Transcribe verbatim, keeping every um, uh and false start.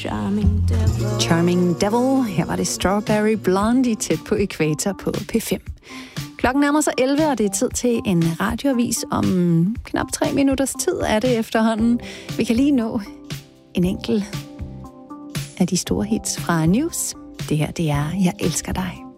Charming Devil. Charming Devil. Her var det Strawberry Blondie tæt på Ækvator på P fem. Klokken nærmer sig elleve, og det er tid til en radioavis om knap tre minutters tid er det efterhånden. Vi kan lige nå en enkelt af de store hits fra News. Det her, det er Jeg elsker dig.